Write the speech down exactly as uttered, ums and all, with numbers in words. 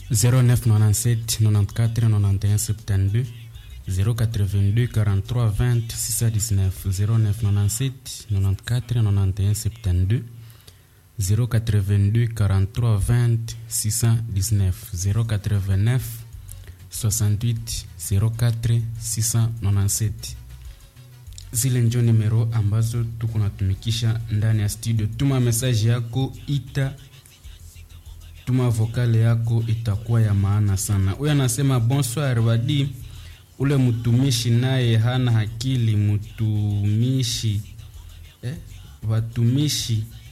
zéro neuf quatre-vingt-sept quatre-vingt-quatorze quatre-vingt-onze soixante-douze zéro quatre-vingt-deux quarante-trois vingt six cent dix-neuf zéro neuf quatre-vingt-sept quatre-vingt-quatorze quatre-vingt-onze soixante-douze zéro quatre-vingt-deux quarante-trois vingt six cent dix-neuf zéro quatre-vingt-neuf soixante-huit zéro quatre six cent quatre-vingt-dix-sept. Zile ndio numero ambazo tuko natumikisha ndani ya studio. Tuma message yako, ita tuma vokale yako, itakuwa ya maana sana. Huyu anasema bonsoir wadi, ule mtumishi naye hana hakili. Mtumishi eh watumishi